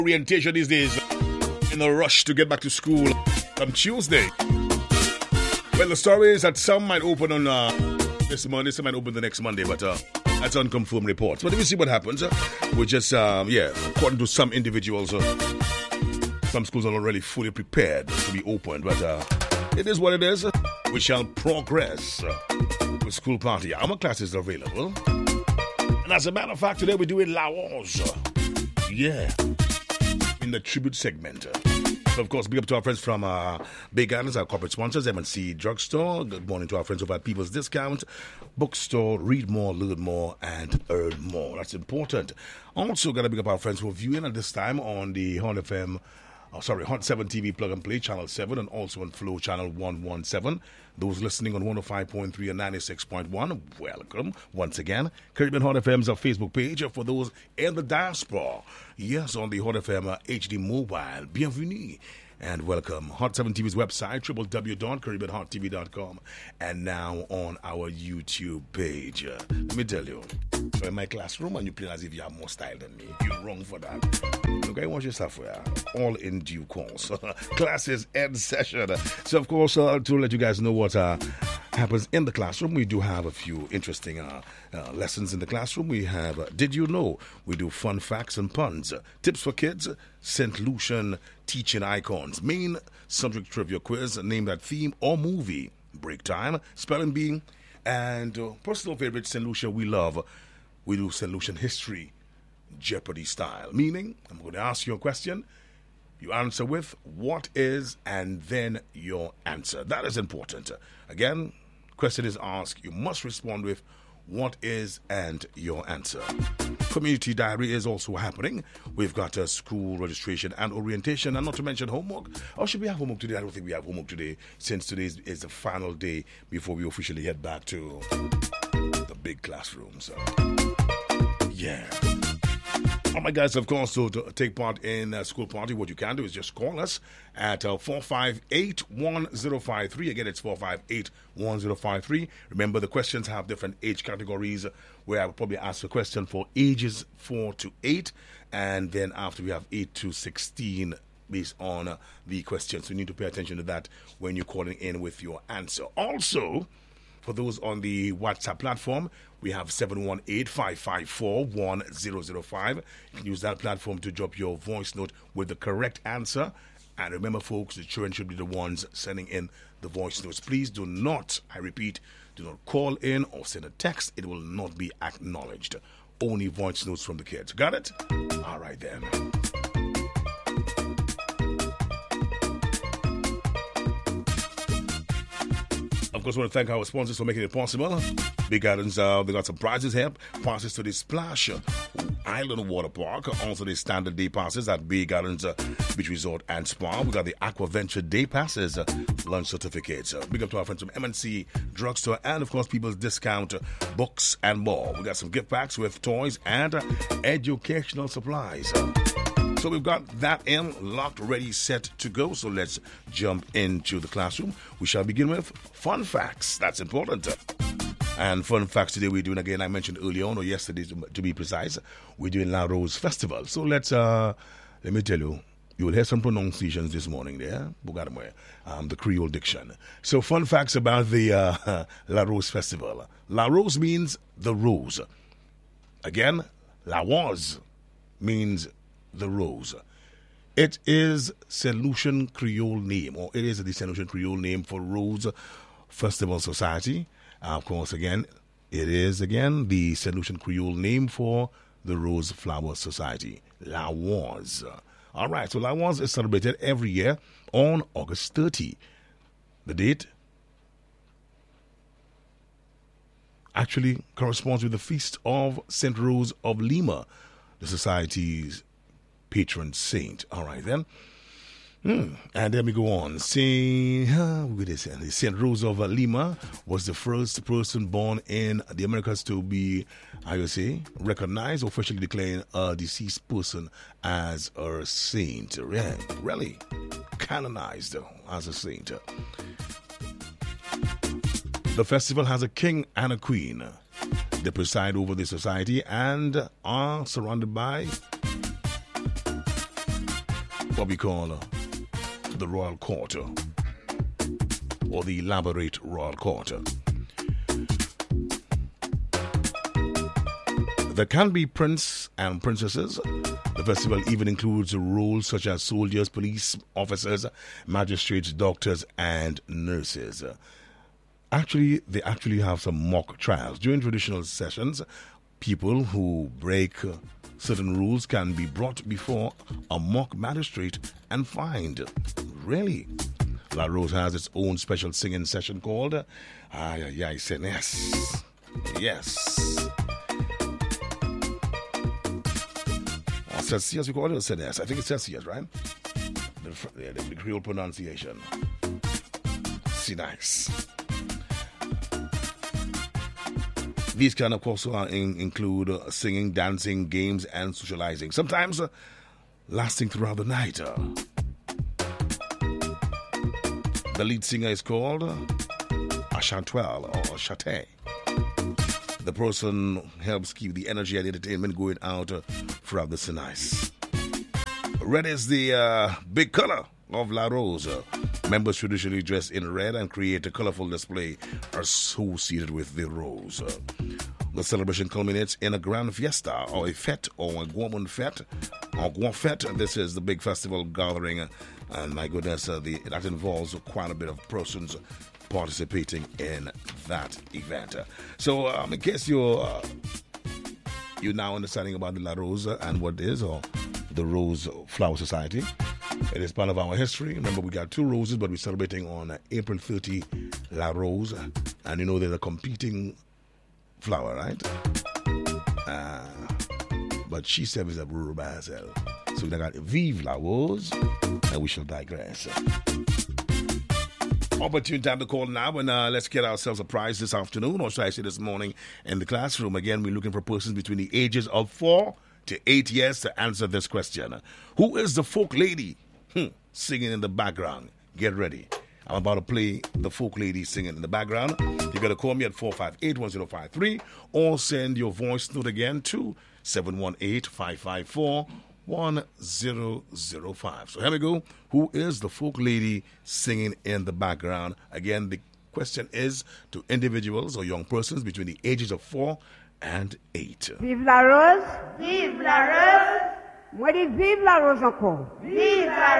orientation these days in the rush to get back to school on Tuesday. Well, the story is that some might open on this Monday, some might open the next Monday, but that's unconfirmed reports. But if you see what happens, we just, according to some individuals, some schools are already fully prepared to be opened, but it is what it is. We shall progress with school party. Our classes are available. And as a matter of fact, today we're doing La Rose. Yeah. In the tribute segment. So, of course, big up to our friends from Bay Gardens, our corporate sponsors, M&C Drugstore. Good morning to our friends over at People's Discount Bookstore. Read more, learn more, and earn more. That's important. Also, got to big up our friends who are viewing at this time on the Hot 7 TV Plug and Play, Channel 7, and also on Flow Channel 117. Those listening on 105.3 and 96.1, welcome once again. Caribbean Hot FM's Facebook page for those in the diaspora. Yes, on the Hot FM HD mobile. Bienvenue and welcome. Hot 7 TV's website, www.caribbeanhottv.com, and now on our YouTube page. Let me tell you, you're in my classroom and you play as if you have more style than me. You're wrong for that. Okay, watch yourself for all in due course. Classes in session. So, of course, to let you guys know what happens in the classroom, we do have a few interesting lessons in the classroom. We have Did You Know? We do fun facts and puns. Tips for kids, St. Lucian teaching icons. Main subject trivia quiz, name that theme or movie. Break time, spelling bee, and personal favorite, St. Lucia we love. We do St. Lucian history, Jeopardy style. Meaning, I'm going to ask you a question. You answer with what is and then your answer. That is important. Again, question is asked. You must respond with what is and your answer. Community diary is also happening. We've got a school registration and orientation, and not to mention homework. Or should we have homework today? I don't think we have homework today, since today is the final day before we officially head back to the big classrooms. Yeah. All right, guys, of course, so to take part in a school party, what you can do is just call us at 458-1053. Again, it's 458-1053. Remember, the questions have different age categories, where I will probably ask a question for ages 4 to 8, and then after we have 8 to 16 based on the questions. So you need to pay attention to that when you're calling in with your answer. Also, for those on the WhatsApp platform, we have 718-554-1005. You can use that platform to drop your voice note with the correct answer. And remember, folks, the children should be the ones sending in the voice notes. Please do not, I repeat, do not call in or send a text. It will not be acknowledged. Only voice notes from the kids. Got it? All right, then. Of course, I want to thank our sponsors for making it possible. Big Gardens, they got some prizes here. Passes to the Splash Island Water Park. Also, the standard day passes at Big Gardens Beach Resort and Spa. We got the Aqua Venture Day Passes, lunch certificates. Big up to our friends from M&C Drugstore and, of course, People's Discount Books and more. We got some gift packs with toys and educational supplies. So we've got that in, locked, ready, set to go. So let's jump into the classroom. We shall begin with fun facts. That's important. And fun facts today we're doing, again, I mentioned earlier on, or yesterday to be precise, we're doing La Rose Festival. So let me tell you, you will hear some pronunciations this morning there. The Creole diction. So fun facts about the La Rose Festival. La Rose means the rose. Again, La Rose means the rose. It is St. Lucian Creole name, or it is the St. Lucian Creole name for Rose Festival Society. Of course, again, it is, the St. Lucian Creole name for the Rose Flower Society. La Rose. All right, so La Rose is celebrated every year on August 30. The date actually corresponds with the feast of St. Rose of Lima, the society's patron saint. All right, then. And then we go on. St. Rose of Lima was the first person born in the Americas to be, recognized, officially declaring a deceased person as a saint. Really canonized as a saint. The festival has a king and a queen. They preside over the society and are surrounded by what we call the Royal Court, or the elaborate Royal Court. There can be prince and princesses. The festival even includes roles such as soldiers, police officers, magistrates, doctors, and nurses. They actually have some mock trials. During traditional sessions, people who break certain rules can be brought before a mock magistrate and fined. Really? La Rose has its own special singing session called Senes. Yes. Celsius, we call it, or Senes? I think it's Celsius, right? The Creole pronunciation. See, nice. These can, of course, include singing, dancing, games, and socializing. Sometimes lasting throughout the night. The lead singer is called a chantuelle or chate. The person helps keep the energy and entertainment going out throughout the Sinais. Red is the big color of La Rose. Members traditionally dress in red and create a colorful display associated with the rose. The celebration culminates in a grand fiesta or a fete or a gourmand fete or Guan fete. This is the big festival gathering, and my goodness, that involves quite a bit of persons participating in that event. So, in case you're now understanding about the La Rose and what it is, or the Rose Flower Society, it is part of our history. Remember, we got 2 roses, but we're celebrating on April 30, La Rose, and you know they're a competing flower, right? But she serves a brewer by herself. So we got Vive La Rose, and we shall digress. Opportune time to call now, and let's get ourselves a prize this afternoon, or should I say this morning, in the classroom. Again, we're looking for persons between the ages of 4 to 8 years to answer this question. Who is the folk lady singing in the background? Get ready. I'm about to play the folk lady singing in the background. You got to call me at 458-1053 or send your voice note again to 718-554-1005. So here we go. Who is the folk lady singing in the background? Again, the question is to individuals or young persons between the ages of 4 and 8. Vive la rose! Vive la rose! Moi dis vive la rose encore! Vive la